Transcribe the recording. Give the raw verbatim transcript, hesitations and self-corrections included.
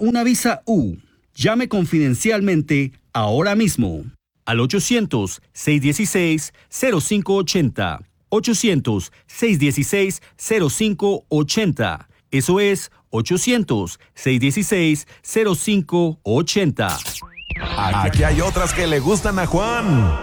una visa U. Llame confidencialmente ahora mismo al ochocientos, seiscientos dieciséis, cero cinco ochenta. ochocientos, seiscientos dieciséis, cero cinco ochenta. Eso es ochocientos, seiscientos dieciséis, cero cinco ochenta. Aquí hay otras que le gustan a Juan.